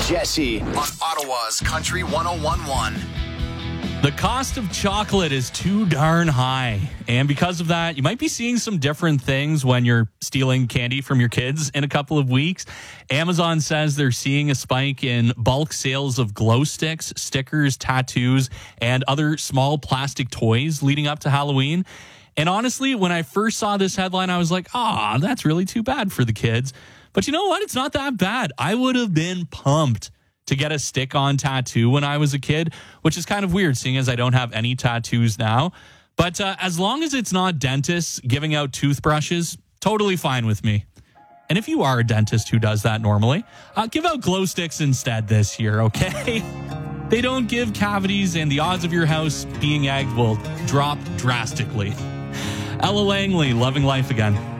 Jesse on Ottawa's Country 101.1. The cost of chocolate is too darn high. And because of that, you might be seeing some different things when you're stealing candy from your kids in a couple of weeks. Amazon says they're seeing a spike in bulk sales of glow sticks, stickers, tattoos, and other small plastic toys leading up to Halloween. And honestly, when I first saw this headline, I was like, that's really too bad for the kids. But you know what? It's not that bad. I would have been pumped to get a stick-on tattoo when I was a kid, which is kind of weird seeing as I don't have any tattoos now. But as long as it's not dentists giving out toothbrushes, totally fine with me. And if you are a dentist who does that normally, give out glow sticks instead this year, okay? They don't give cavities, and the odds of your house being egged will drop drastically. Ella Langley, Loving Life Again.